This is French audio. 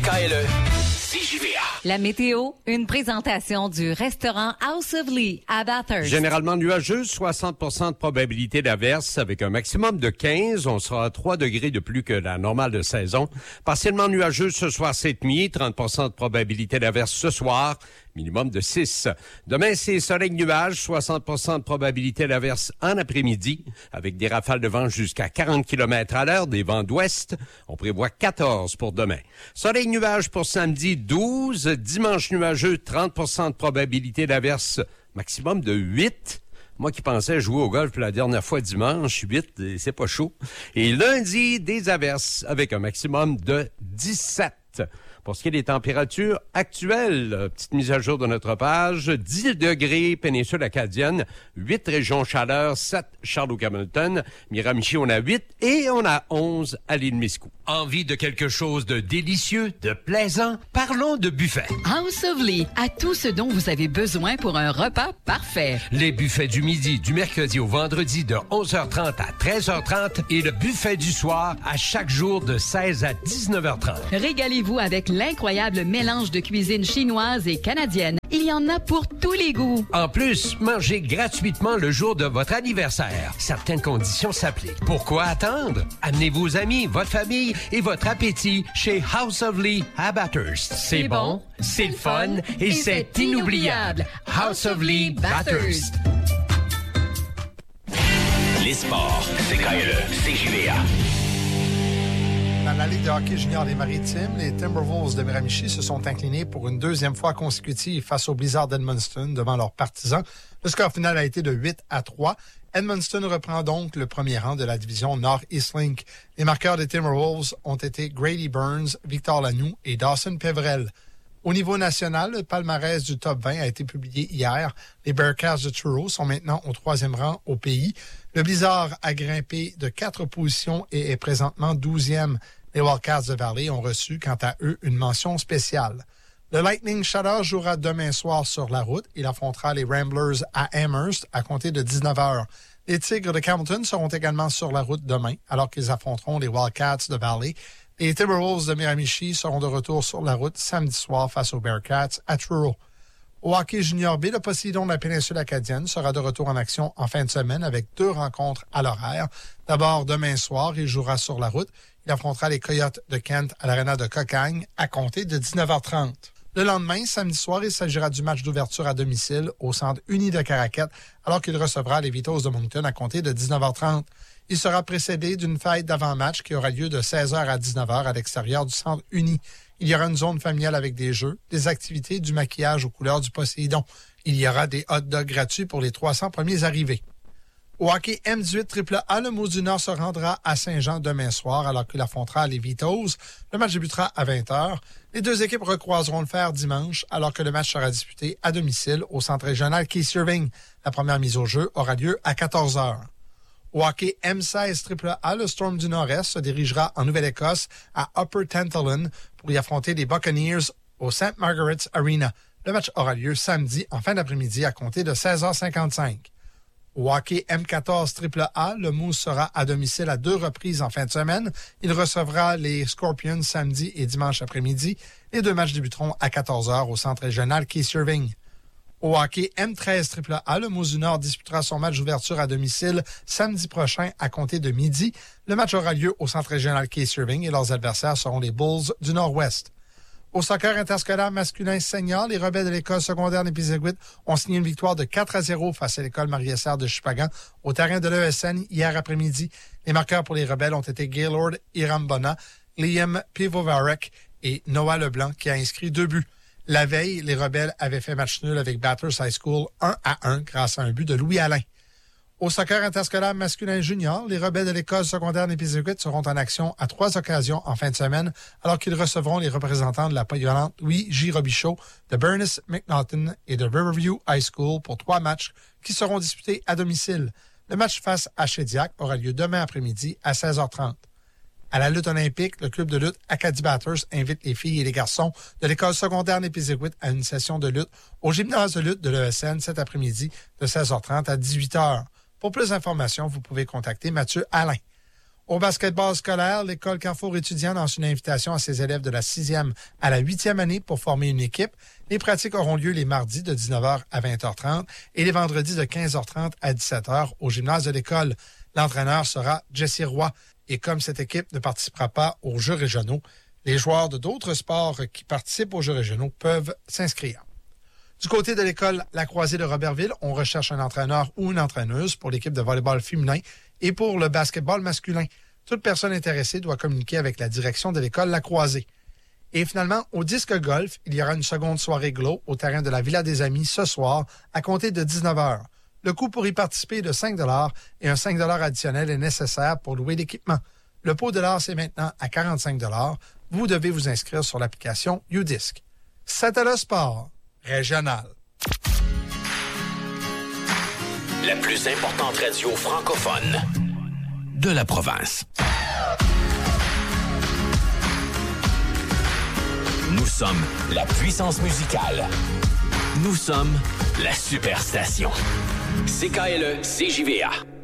CKLE, CJVA. La météo, une présentation du restaurant House of Lee à Bathurst. Généralement nuageuse, 60% de probabilité d'averse avec un maximum de 15. On sera à 3 degrés de plus que la normale de saison. Partiellement nuageuse ce soir cette nuit, 30% de probabilité d'averse ce soir. Minimum de 6. Demain, c'est soleil-nuage, 60% de probabilité d'averse en après-midi, avec des rafales de vent jusqu'à 40 km à l'heure, des vents d'ouest. On prévoit 14 pour demain. Soleil-nuage pour samedi, 12. Dimanche nuageux, 30% de probabilité d'averse, maximum de 8. Moi qui pensais jouer au golf pour la dernière fois dimanche, 8, c'est pas chaud. Et lundi, des averses avec un maximum de 17. Pour ce qui est des températures actuelles, petite mise à jour de notre page, 10 degrés péninsule acadienne, 8 régions chaleur, 7 Charlotte-Hamilton, Miramichi on a 8 et on a 11 à l'île Miscou. Envie de quelque chose de délicieux, de plaisant? Parlons de buffet. House of Lee a tout ce dont vous avez besoin pour un repas parfait. Les buffets du midi, du mercredi au vendredi de 11h30 à 13h30 et le buffet du soir à chaque jour de 16 à 19h30. Régalez-vous avec l'incroyable mélange de cuisine chinoise et canadienne. Il y en a pour tous les goûts. En plus, mangez gratuitement le jour de votre anniversaire. Certaines conditions s'appliquent. Pourquoi attendre? Amenez vos amis, votre famille et votre appétit chez House of Lee à Bathurst. C'est bon, c'est le fun et c'est inoubliable. House of Lee Bathurst. Les sports, CKLE, CJVA. Dans la Ligue de hockey junior des Maritimes, les Timberwolves de Miramichi se sont inclinés pour une deuxième fois consécutive face aux Blizzards d'Edmundston devant leurs partisans. Le score final a été de 8-3. Edmundston reprend donc le premier rang de la division North-East Link. Les marqueurs des Timberwolves ont été Grady Burns, Victor Lanoux et Dawson Peverell. Au niveau national, le palmarès du top 20 a été publié hier. Les Bearcats de Truro sont maintenant au 3e rang au pays. Le Blizzard a grimpé de 4 positions et est présentement 12e. Les Wildcats de Valley ont reçu, quant à eux, une mention spéciale. Le Lightning Shadow jouera demain soir sur la route. Il affrontera les Ramblers à Amherst à compter de 19h. Les Tigres de Campbellton seront également sur la route demain, alors qu'ils affronteront les Wildcats de Valley. Les Timberwolves de Miramichi seront de retour sur la route samedi soir face aux Bearcats à Truro. Au hockey junior B, le Poséidon de la péninsule acadienne sera de retour en action en fin de semaine avec 2 rencontres à l'horaire. D'abord, demain soir, il jouera sur la route. Il affrontera les Coyotes de Kent à l'aréna de Cocagne à compter de 19h30. Le lendemain, samedi soir, il s'agira du match d'ouverture à domicile au Centre uni de Caraquette, alors qu'il recevra les Vitos de Moncton à compter de 19h30. Il sera précédé d'une fête d'avant-match qui aura lieu de 16h à 19h à l'extérieur du Centre uni. Il y aura une zone familiale avec des jeux, des activités, du maquillage aux couleurs du Poséidon. Il y aura des hot dogs gratuits pour les 300 premiers arrivés. Au hockey M18 AAA, le Mousse du Nord se rendra à Saint-Jean demain soir alors qu'il affrontera les Vitos. Le match débutera à 20h. Les deux équipes recroiseront le fer dimanche alors que le match sera disputé à domicile au centre régional Keith Irving. La première mise au jeu aura lieu à 14h. Au hockey M16 AAA, le Storm du Nord-Est se dirigera en Nouvelle-Écosse à Upper Tantallon pour y affronter les Buccaneers au St. Margaret's Arena. Le match aura lieu samedi en fin d'après-midi à compter de 16h55. Au hockey M14 AAA, le Moose sera à domicile à 2 reprises en fin de semaine. Il recevra les Scorpions samedi et dimanche après-midi. Les 2 matchs débuteront à 14h au centre régional Keith Irving. Au hockey M13 AAA, le Moose du Nord disputera son match d'ouverture à domicile samedi prochain à compter de midi. Le match aura lieu au centre régional Keith Irving et leurs adversaires seront les Bulls du Nord-Ouest. Au soccer interscolaire masculin senior, les Rebelles de l'école secondaire d'Épizéguit ont signé une victoire de 4-0 face à l'école Marie-Essert de Chupagan au terrain de l'ESN hier après-midi. Les marqueurs pour les Rebelles ont été Gaylord Irambona, Liam Pivovarek et Noah Leblanc qui a inscrit 2 buts. La veille, les Rebelles avaient fait match nul avec Bathurst High School 1-1 grâce à un but de Louis Alain. Au soccer interscolaire masculin junior, les Rebelles de l'école secondaire d'Épizéguit seront en action à 3 occasions en fin de semaine, alors qu'ils recevront les représentants de la polyvalente Louis J. Robichaud, de Bernice McNaughton et de Riverview High School pour 3 matchs qui seront disputés à domicile. Le match face à Shediac aura lieu demain après-midi à 16h30. À la lutte olympique, le club de lutte Acadie Bathurst invite les filles et les garçons de l'école secondaire d'Épizéguit à une session de lutte au gymnase de lutte de l'ESN cet après-midi de 16h30 à 18h. Pour plus d'informations, vous pouvez contacter Mathieu Alain. Au basketball scolaire, l'école Carrefour étudiant lance une invitation à ses élèves de la 6e à la 8e année pour former une équipe. Les pratiques auront lieu les mardis de 19h à 20h30 et les vendredis de 15h30 à 17h au gymnase de l'école. L'entraîneur sera Jesse Roy. Et comme cette équipe ne participera pas aux Jeux régionaux, les joueurs de d'autres sports qui participent aux Jeux régionaux peuvent s'inscrire. Du côté de l'école La Croisée de Robertville, on recherche un entraîneur ou une entraîneuse pour l'équipe de volleyball féminin et pour le basketball masculin. Toute personne intéressée doit communiquer avec la direction de l'école La Croisée. Et finalement, au disque golf, il y aura une seconde soirée Glow au terrain de la Villa des Amis ce soir à compter de 19h. Le coût pour y participer est de 5 $ et un 5 $ additionnel est nécessaire pour louer l'équipement. Le pot de l'art, c'est maintenant à 45 $. Vous devez vous inscrire sur l'application UDisc. C'est à le sport régional. La plus importante radio francophone de la province. Nous sommes la puissance musicale. Nous sommes la superstation. CKLE CJVA.